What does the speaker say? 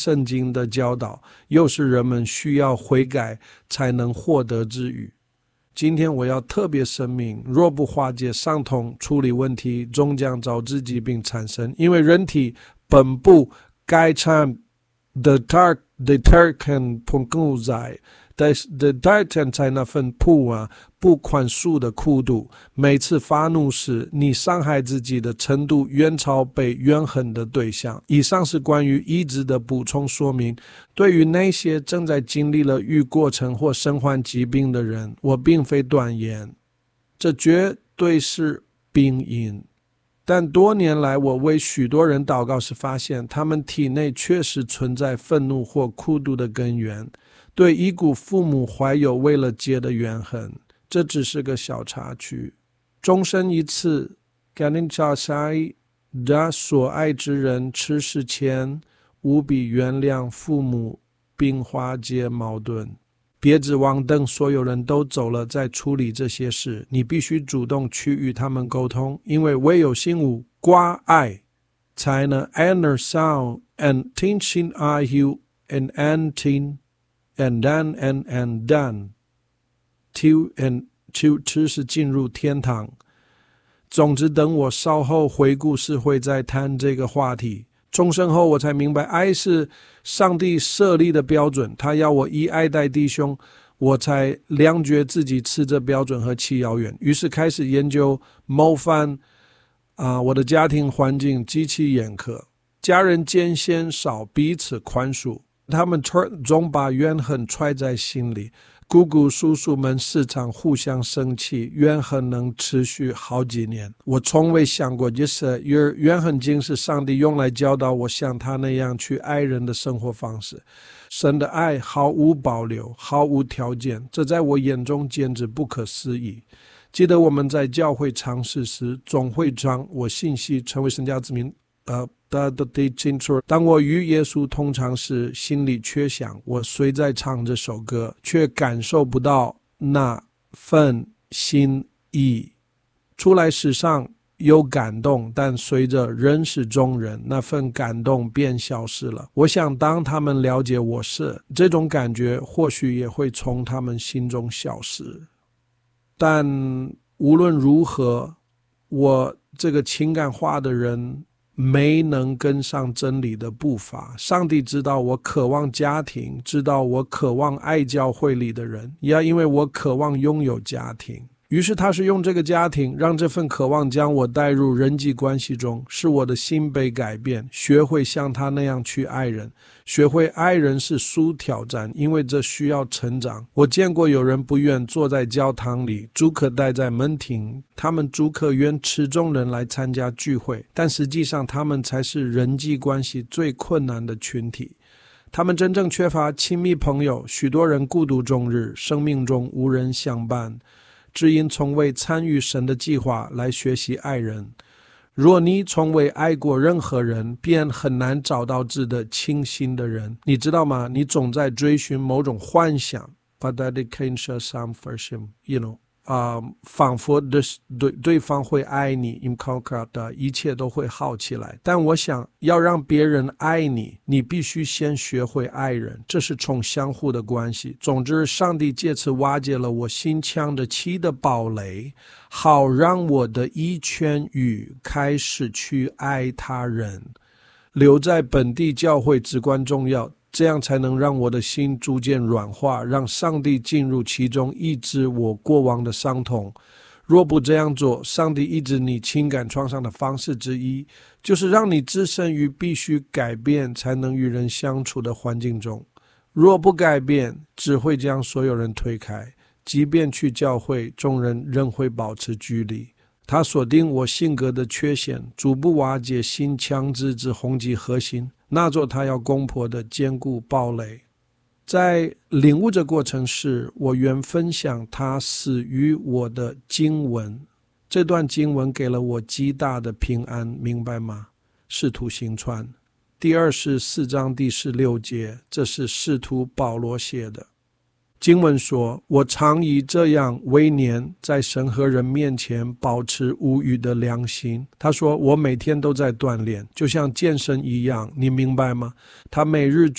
圣经的教导，又是人们需要悔改才能获得之语。今天我要特别声明，若不化解伤痛，处理问题，终将导致疾病产生。因为人体本不该产的kan penguzai， 但是的在那份不宽恕的酷度，每次发怒时，你伤害自己的程度远超被怨恨的对象。以上是关于医治的补充说明。对于那些正在经历了愈过程或身患疾病的人，我并非断言，这绝对是病因。但多年来，我为许多人祷告时发现，他们体内确实存在愤怒或孤独的根源，对已故父母怀有未了结的怨恨。这只是个小插曲。终身一次，感恩教塞的所爱之人辞世前，务必原谅父母，并化解矛盾。别指望等所有人都走了再处理这些事，你必须主动去与他们沟通，因为唯有心无挂碍，才能 honor sound and teaching are you and anting and done and done to and to 是进入天堂。总之，等我稍后回顾时会再谈这个话题。重生后我才明白，爱是上帝设立的标准，他要我以爱待弟兄，我才量觉自己持这标准和其遥远。于是开始研究谋反我的家庭环境极其严苛，家人间嫌少，彼此宽恕，他们总把怨恨揣在心里。姑姑叔叔们时常互相生气，怨恨能持续好几年。我从未想过，怨恨经是上帝用来教导我像他那样去爱人的生活方式。神的爱毫无保留，毫无条件，这在我眼中简直不可思议。记得我们在教会尝试时，总会将我信息成为神家子民当我与耶稣同场时，心里却想，我虽在唱这首歌，却感受不到那份心意。出来时上有感动，但随着认识众人，那份感动便消失了。我想当他们了解我是，这种感觉或许也会从他们心中消失。但无论如何，我这个情感化的人没能跟上真理的步伐。上帝知道我渴望家庭，知道我渴望爱教会里的人，也因为我渴望拥有家庭。于是他是用这个家庭，让这份渴望将我带入人际关系中，使我的心被改变，学会像他那样去爱人。学会爱人是殊挑战，因为这需要成长。我见过有人不愿坐在教堂里，主客待在门庭，他们主客愿持众人来参加聚会，但实际上他们才是人际关系最困难的群体。他们真正缺乏亲密朋友，许多人孤独终日，生命中无人相伴，只因从未参与神的计划来学习爱人。若你从未爱过任何人，便很难找到值得倾心的人。你知道吗？你总在追寻某种幻想 but that it can show some for him,仿佛对方会爱你，一切都会好起来。但我想要让别人爱你，你必须先学会爱人，这是从相互的关系。总之，上帝借此瓦解了我心墙着漆的堡垒，好让我的一圈语开始去爱他人。留在本地教会至关重要，这样才能让我的心逐渐软化，让上帝进入其中，医治我过往的伤痛。若不这样做，上帝医治你情感创伤的方式之一，就是让你置身于必须改变才能与人相处的环境中。若不改变，只会将所有人推开，即便去教会，众人仍会保持距离。他锁定我性格的缺陷，逐步瓦解心墙之宏基核心，那座他要攻破的坚固堡垒。在领悟这过程时，我愿分享他死于我的经文。这段经文给了我极大的平安，明白吗？使徒行传第24章第16节，这是使徒保罗写的。 经文说，我常以这样为念，在神和人面前保持无虞的良心。他说，我每天都在锻炼，就像健身一样，你明白吗？他每日